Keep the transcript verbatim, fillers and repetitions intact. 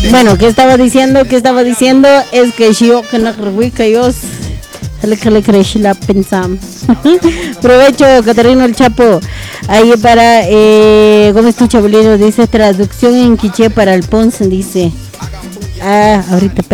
Bueno, ¿qué estaba diciendo? ¿Qué estaba diciendo? Es que yo que no creo que yo le le creí la pensam. Provecho, Catarino el Chapo. Ahí para eh, Gómez tu Chabulino dice traducción en quiché para el Ponce, dice. Ah, ahorita